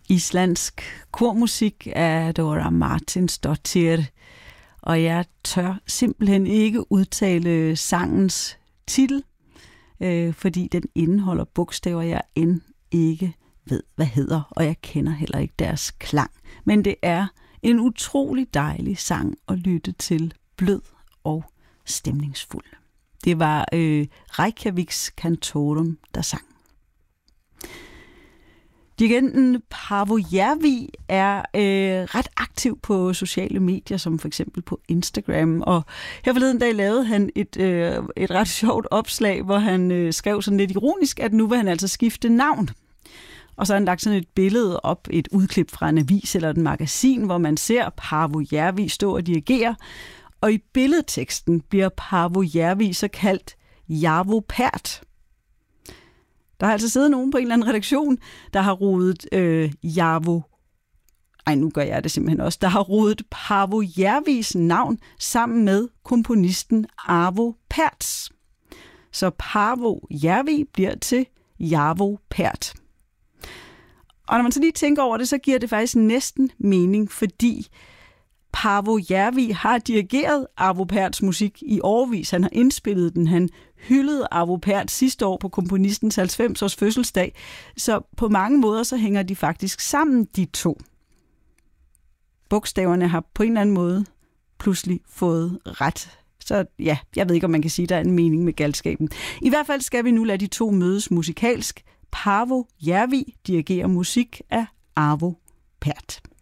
islandsk kormusik af Dora Martinsdottir, og jeg tør simpelthen ikke udtale sangens titel, fordi den indeholder bogstaver, jeg end ikke ved, hvad hedder, og jeg kender heller ikke deres klang. Men det er en utrolig dejlig sang at lytte til, blød og stemningsfuld. Det var Reykjaviks Kantorum, der sang. Dirigenten Paavo Järvi er ret aktiv på sociale medier, som for eksempel på Instagram. Og her forleden dag lavede han et ret sjovt opslag, hvor han skrev sådan lidt ironisk, at nu vil han altså skifte navn. Og så har han lagt sådan et billede op, et udklip fra en avis eller et magasin, hvor man ser Paavo Järvi stå og dirigere. Og i billedteksten bliver Paavo Järvi så kaldt Jarvo Pärt. Der har altså siddet nogen på en eller anden redaktion, der har rodet nu gør jeg det simpelthen også. Der har rodet Paavo Järvis navn sammen med komponisten Arvo Pärts. Så Paavo Järvi bliver til Jarvo Pärt. Og når man så lige tænker over det, så giver det faktisk næsten mening, fordi Paavo Järvi har dirigeret Arvo Pärts musik i årevis. Han har indspillet den. Han hyldede Arvo Pärt sidste år på komponistens 90-års fødselsdag. Så på mange måder så hænger de faktisk sammen, de to. Bogstaverne har på en eller anden måde pludselig fået ret. Så ja, jeg ved ikke, om man kan sige, at der er en mening med galskaben. I hvert fald skal vi nu lade de to mødes musikalsk. Paavo Järvi dirigerer musik af Arvo Pärt.